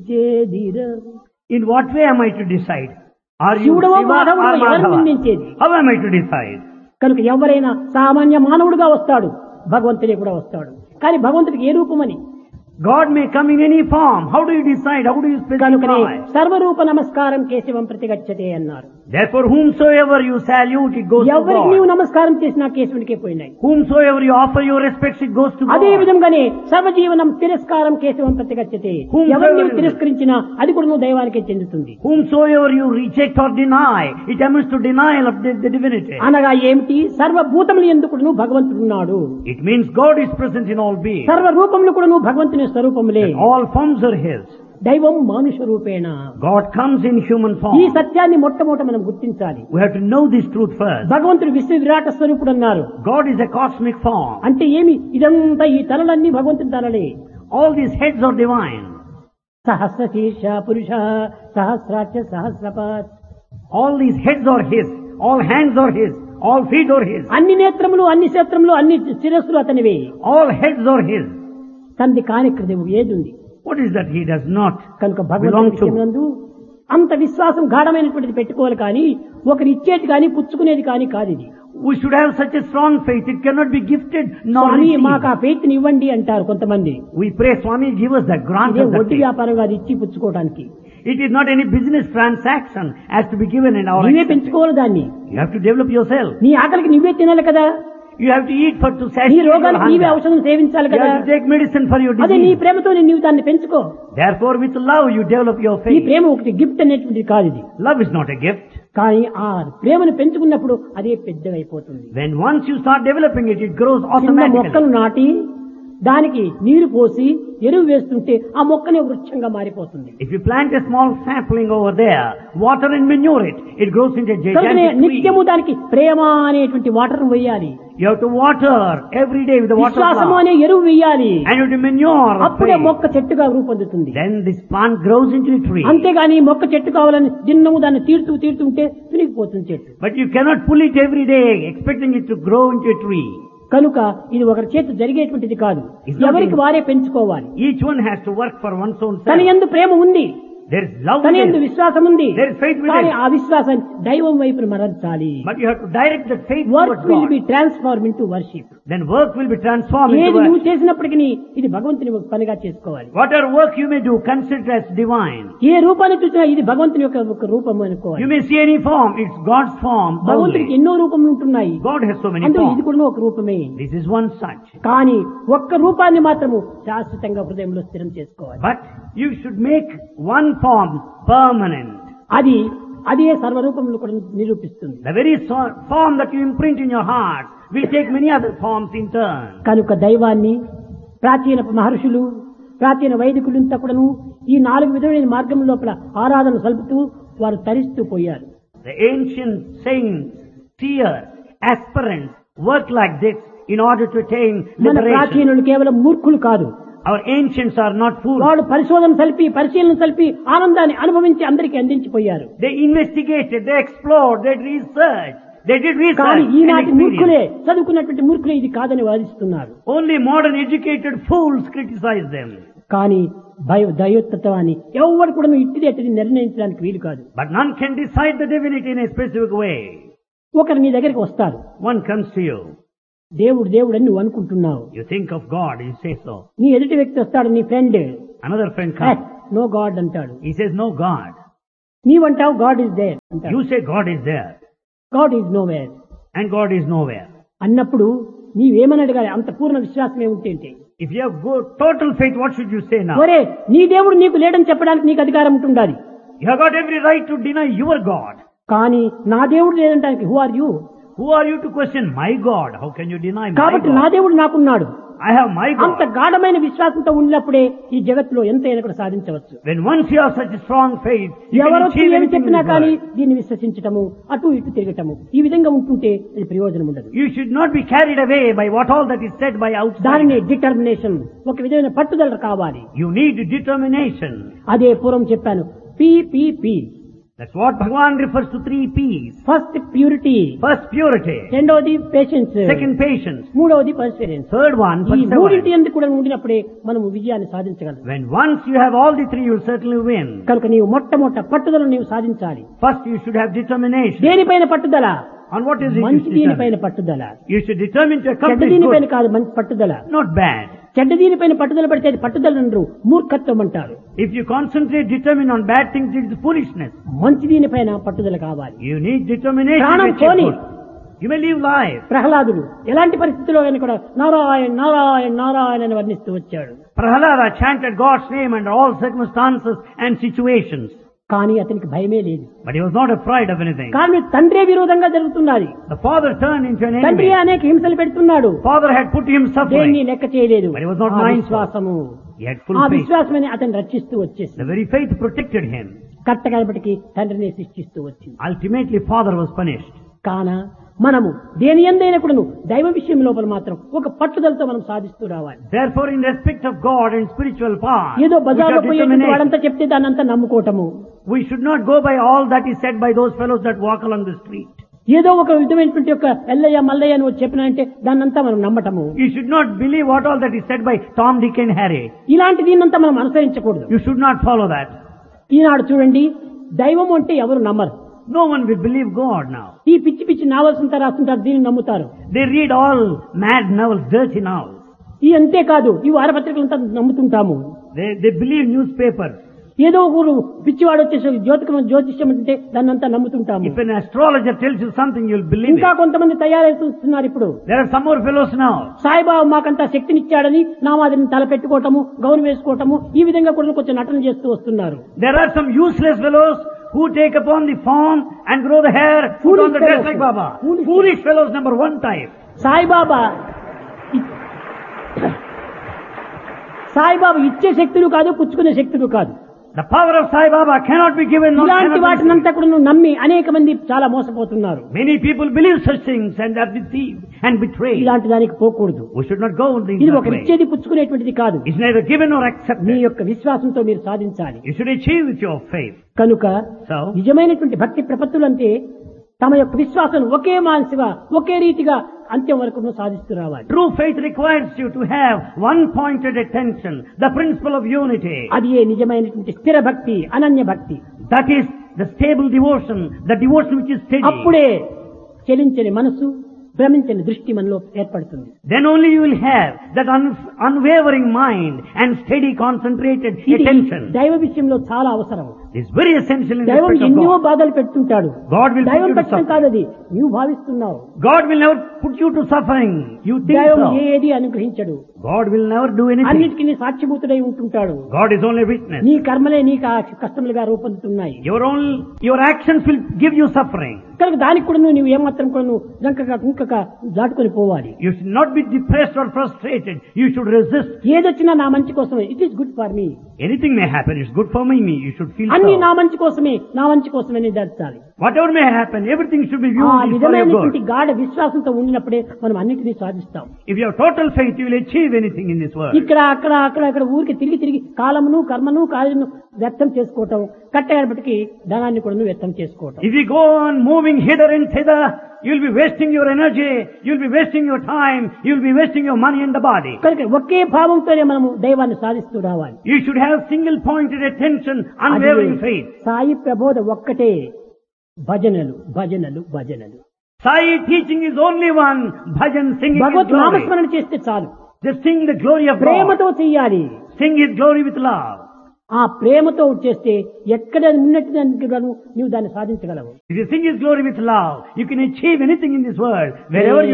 నిందించేదిరా. In what way am I to decide? Are you శివుడో Shiva మాధవుడో or ఎవరిని Madhava? నిందించేది? How am I to decide? కనుక ఎవరైనా సామాన్య మానవుడుగా వస్తాడు, భగవంతుడే కూడా వస్తాడు. కానీ భగవంతుడికి ఏ రూపమని? God may come in any form. How do you decide? How do you కనుకనే specify? సర్వరూప నమస్కారం కేశవం ప్రతిగచ్చతే అన్నారు. Therefore, whomsoever you salute, it goes to ఎవరికి నీవు God. నమస్కారం చేసినా కేశవునికే పోయినాయి. Whomsoever you offer your respects, it goes to అదే God. విధంగానే సర్వజీవనం తిరస్కారం కేశవం ప్రతిగచ్చతే. ఎవరు నీవు తిరస్కరించినా అది కూడా నువ్వు దైవానికే చెందుతుంది. Whomsoever you reject or deny, it amounts to denial of the divinity. అనగా ఏమిటి? సర్వభూతములు ఎందుకు నువ్వు భగవంతుడు ఉన్నాడు. It means God is present in all beings. సర్వ రూపములు కూడా నువ్వు భగవంతుని స్వరూపములే. All forms are His. దైవం మానుష రూపేణ. God comes in human ఈ form. సత్యాన్ని మొట్టమొదట మనం గుర్తించాలి. We have to know this truth first. భగవంతుడు విశ్వ విరాట స్వరూపుడు అన్నారు. God is a cosmic form. అంటే ఏమి? ఇదంతా ఈ తలలన్నీ భగవంతుని తలలే. All these heads are divine. సహస్ర శీర్ష పురుష సహస్రాక్ష సహస్రపాత్. All these heads are His. All hands are His. All feet are His. అన్ని నేత్రములు, అన్ని క్షేత్రములు, అన్ని శిరస్సులు అతనివే. All heads are His. తంది కానిక్రదేవు ఏదుంది? What is that He does not కనుక belong భగవంతుని to? విషయమునందు అంత విశ్వాసం గాఢమైనటువంటిది పెట్టుకోవాలి. కానీ ఒకరు ఇచ్చేది కానీ పుచ్చుకునేది కానీ కాదు ఇది. We should have such a strong faith. It cannot be gifted nor స్వామి మాకు ఆ received. ఫెయిత్ ని ఇవ్వండి అంటారు కొంతమంది. We pray, Swami, give us the grant ఇదే of that వడ్డీ faith. వ్యాపారం కాదు ఇచ్చి పుచ్చుకోవడానికి. It is not any business transaction as to be given in our నీవే acceptance. పెంచుకోవాలి దాన్ని. You have to develop yourself. నీ ఆకలికి నువ్వే తినాలి కదా. You have to eat to నీ satisfy your రోగానికి నీవే hunger. ఔషధం సేవించాలి You కదా. have to take medicine for your అదే నీ disease. ప్రేమతో నీవు దాన్ని పెంచుకో. Therefore, with love, you develop your ఈ faith. ప్రేమ ఒకటి గిఫ్ట్ అనేటువంటిది కాదు ఇది. Love is not a gift. కానీ ఆ ప్రేమను పెంచుకున్నప్పుడు అదే పెద్దగా అయిపోతుంది. When once you start developing it, it grows చిన్న automatically. మొక్కను నాటి దానికి నీరు పోసి ఎరువు వేస్తుంటే ఆ మొక్కనే వృక్షంగా మారిపోతుంది. If you plant a small sapling over there, water and manure it, it grows into a కనుకనే gigantic tree. నిత్యము దానికి ప్రేమ అనేటువంటి వాటర్ వేయాలి. You have to water every day with the water విశ్వాసము plant. అనే ఎరువు వేయాలి. And you have to manure. అప్పుడే faith. మొక్క చెట్టుగా రూపొందుతుంది. Then this plant grows into a tree. అంతేగాని మొక్క చెట్టు కావాలని దిన్నము దాన్ని తీరుతూ ఉంటే తునిగిపోతుంది చెట్టు. But you cannot pull it every day, expecting it to grow into a tree. కనుక ఇది ఒకరి చేతి జరిగేటువంటిది కాదు. It's not ఎవరికి in- వారే పెంచుకోవాలి. Each one has to work for one's own తన self. యందు ప్రేమ ఉంది, There is love తన within. యందు విశ్వాసం ఉంది. There is faith within. కానీ ఆ విశ్వాసాన్ని దైవం వైపు మరల్చాలి. But you have to direct that faith work towards will God. Be transform into worship. Then work will be transformed into ఏది నువ్వు work. చేసినప్పటికీ ఇది భగవంతుని ఒక పనిగా చేసుకోవాలి. Whatever work you may do, consider as divine. ఏ రూపాన్ని చూసినా ఇది భగవంతుని యొక్క ఒక రూపం అనుకోవాలి. You may see any form, it's God's form భగవంతుడికి only. ఎన్నో రూపములు ఉంటున్నాయి. God has so many అందులో ఇది forms. కూడా ఒక రూపమే. This is one such. కానీ ఒక్క రూపాన్ని మాత్రము శాశ్వతంగా హృదయంలో స్థిరం చేసుకోవాలి. But you should make one form permanent. అదే సర్వరూపములు కూడా నిరూపిస్తుంది. The very form that you imprint in your heart will take many other forms in turn. కనుక దైవాన్ని ప్రాచీన మహర్షులు, ప్రాచీన వైదికులంతా కూడాను ఈ 4 విధమైన మార్గం లోపల ఆరాధన సల్పుతూ వారు తరిస్తూ పోయారు. The ancient saints, seers, aspirants work like this in order to attain మన liberation. ప్రాచీనులు కేవలం మూర్ఖులు కాదు. Our ancients are not fools. వాళ్ళు పరిశీలన సల్పి ఆనందాన్ని అనుభవించి అందరికీ అందించిపోయారు. They investigated, they explored, they researched, they did కానీ research ఈనాటి and మూర్ఖులే, experience. చదువుకున్నటువంటి మూర్ఖులే ఇది కాదని వాదిస్తున్నారు. Only modern educated fools criticize them. కానీ దైవత్వాన్ని ఎవరు కూడా ఇట్టిది నిర్ణయించడానికి వీలు కాదు. But none can decide the divinity in a specific way. ఒకరు నీ దగ్గరికి వస్తారు. One comes to you. దేవుడు అని నువ్వు అనుకుంటున్నావు. You think of God, you say so. నీ ఎదుటి వ్యక్తి వస్తాడు, నీ friend. Another friend comes. No God అంటాడు. He says, no God. నీవంటావు God is there అంటాడు. You say God is there. God is know where And God is nowhere. అన్నప్పుడు నీవేమని అడగాలి? అంత పూర్ణ విశ్వాసం ఏమిటి? If you have total faith, what should you say now? ఒరే నీ దేవుడు నీకు లేడని చెప్పడానికి నీకు అధికారం ఉంటుండాలి. You have got every right to deny your God. కానీ నా దేవుడు లేదంటానికి who are you? Who are you to question my God? How can you deny my కాబట్టి నా God? దేవుడు నాకున్నాడు. I have my అంత God. గాఢమైన విశ్వాసంతో ఉన్నప్పుడే ఈ జగత్తులో ఎంతైనా కూడా సాధించవచ్చు. When once you have such a strong faith, you can ఎవరో achieve ఏమి anything in చెప్పినా this కానీ world. దీన్ని విశ్వసించటము, అటు ఇటు తిరగటము, ఈ విధంగా ఉంటుంటే ఇది ప్రయోజనం ఉండదు. You should not be carried away by what all that is said by దానిని outside. డిటర్మినేషన్, ఒక విధమైన పట్టుదల కావాలి. You need determination. అదే పూర్వం చెప్పాను, PPP That's what Bhagavan refers to 3 P's. First purity, First, purity. రెండవది పేషెన్స్, Second, patience. మూడవది పర్సిస్టెన్స్. Third one, ఈ మూడింటి perseverance. ఎందుకు కూడా ఉండినప్పుడే మనం విజయాన్ని సాధించగలం. When once you have all the 3, you'll certainly win. కనుక నీవు మొట్టమొదట పట్టుదలను నీవు సాధించాలి. First, you should have determination. దేనిపైన పట్టుదల? On what is it? మంచి You should దీనిపైన determine? పట్టుదల. You should determine to చెడ్డ accomplish దీనిపైన good, కాదు మంచి పట్టుదల. not bad. చెడ్డ దీనిపైన పట్టుదల పడితే అది పట్టుదల అనరు, మూర్ఖత్వం అంటారు. If you concentrate, determine on bad things, it is foolishness. మంచి దీనిపైన పట్టుదల కావాలి. You need determination ప్రాణం to achieve పోని. good. You may live life. ప్రహ్లాదుడు ఎలాంటి పరిస్థితిలో అయినా కూడా నారాయణ నారాయణ నారాయణ అని వర్ణిస్తూ వచ్చాడు. Prahalada chanted God's name under all circumstances and situations. కానీ అతనికి భయమే లేదు. But he was not afraid of anything. కానీ తండ్రే విరోధంగా జరుగుతున్నది. The father turned into an తండ్రి enemy. అనేక హింసలు పెడుతున్నాడు. Father had put him దేన్ని suffering. లెక్క చేయలేదు. But he was not ఆ mindful. విశ్వాసము, He had full ఆ faith. విశ్వాసమని అతను రక్షిస్తూ వచ్చేసి The very faith protected him. కట్టగలపటికి తండ్రిని శిక్షిస్తూ వచ్చింది. Ultimately, father was punished. కాన మనము దేని ఎందైనా కూడా దైవ విషయం లోపల మాత్రం ఒక పట్టుదలతో మనం సాధిస్తూ రావాలి. Therefore, in respect of God and spiritual path, ఏదో we బజార్లో should పోయేటువంటి determination. వాడంతా చెప్తే దాన్ని అంతా నమ్ముకోవటము, We should not go by all that is said by those fellows that walk along the street. ఏదో ఒక విధమైనటువంటి ఒక ఎల్లయ్య మల్లయ్య అని చెప్పినంటే దాన్నంతా మనం నమ్మటము. You should not believe what all that is said by Tom, Dick and Harry. ఇలాంటి దీన్నంతా మనం అనుసరించకూడదు. You should not follow that. ఈనాడు చూడండి, దైవం అంటే ఎవరు నమ్మరు. No one will believe God now. ఈ పిచ్చి పిచ్చి నావల్స్ అంతా రాస్తుంటారు, దీన్ని నమ్ముతారు. They read all mad novels, dirty novels. ఈ అంతేకాదు ఈ వారపత్రికలంతా నమ్ముతుంటాము. They believe newspapers. ఏదో ఊరు పిచ్చివాడు వచ్చేసి జ్యోతిష్యం అంటే దాన్నంతా నమ్ముతుంటాము. If an astrologer tells you something, you'll believe ఇంకా it. కొంతమంది తయారవుతున్నారు. ఇప్పుడు There are some more fellows now. Saibaba మాకంతా శక్తినిచ్చాడని నామాదిని తల పెట్టుకోవటము, గౌను వేసుకోవటము, ఈ విధంగా కూడా కొంచెం నటన చేస్తూ వస్తున్నారు. There are some useless fellows who take upon the form and grow the hair, put on the dress like Baba. Foolish fellows, number 1 type. Saibaba ఇచ్చే శక్తులు కాదు, పుచ్చుకునే శక్తులు కాదు. The power of Sai Baba cannot be given. nor ఇలాంటి cannot be వాటినంతా కూడా నువ్వు నమ్మి అనేక మంది చాలా మోసపోతున్నారు. Many people believe such things and are deceived and betrayed. ఇలాంటి దానికి పోకూడదు. We should not go in ఇది that ఒక way. ఇచ్చేది పుచ్చుకునేటువంటిది కాదు. It's neither given nor me accepted. యొక్క విశ్వాసంతో మీరు సాధించాలి. You should achieve with your faith. కనుక So, నిజమైనటువంటి భక్తి ప్రపత్తులంటే తమ యొక్క విశ్వాసం ఒకే మానసిగా ఒకే రీతిగా అంత్యం వరకు సాధిస్తూ రావాలి. true faith requires you to have one-pointed attention, the principle of unity. అది ఏ నిజమైనటువంటి స్థిర భక్తి, అనన్య భక్తి. That is the stable devotion, the devotion which is steady. అప్పుడే చలించని మనసు, భ్రమించని దృష్టి మనలో ఏర్పడుతుంది. Then only you will have that unwavering mind and steady concentrated ఇది attention. దైవ విషయంలో చాలా అవసరం. It's very essential in దైవం respect of ఎన్నో God. బాధలు పెడుతుంటాడు. God will put దైవం you to పెట్టడం suffering. కాదు, అది నీవు భావిస్తున్నావు. God will never put you to suffering. You think దైవం so. ఏది అనుగ్రహించడు. God will never do anything. అన్నిటికీ నీ సాక్షిభూతుడై ఉంటుంటాడు. God is only witness. నీ కర్మలే నీకు ఆ కష్టములుగా రూపొందుతున్నాయి. Your actions will give you suffering. కనుక దానికి కూడా నువ్వు ఏమాత్రం కూడా నువ్వు జంకగా కుంకక దాటుకొని పోవాలి. You should not be depressed or frustrated. You should resist. ఏదొచ్చినా నా మంచి కోసమే. It is good for me. Anything may happen. It's good for me. You should feel అన్ని నా so. మంచి కోసమే, నా మంచి కోసమే నిర్ధారించాలి. Whatever may happen, everything should be ఆ viewed is for your విధమైనటువంటి good. గాఢ విశ్వాసంతో ఉండినప్పుడే మనం అన్నిటినీ సాధిస్తాం. If you have total faith, you will achieve anything in this world. ఇక్కడ అక్కడ ఊరికి తిరిగి కాలమును కర్మను కార్యము వ్యర్థం చేసుకోవటం, కట్టేపటికి ధనాన్ని కూడా వ్యర్థం చేసుకోవటం. If you go on moving hither and thither, you'll be wasting your energy, you'll be wasting your time, you'll be wasting your money and the body. కనుక ఒకే భావంతోనే మనము దైవాన్ని సాధిస్తూ రావాలి. You should have single-pointed attention, unwavering faith. Sai ప్రబోధ ఒక్కటే, భజనలు భజనలు భజనలు. Sai teaching is only one, bhajan singing His Bhagwat glory. నామస్మరణ చేస్తే చాలు. Just sing the glory of God. ప్రేమతో చెయ్యాలి. Sing His glory with love. ఆ ప్రేమతో చేస్తే ఎక్కడ ఉన్నట్టు నీవు దాన్ని సాధించగలవు. If you sing His glory with love, you can achieve anything in this world, wherever you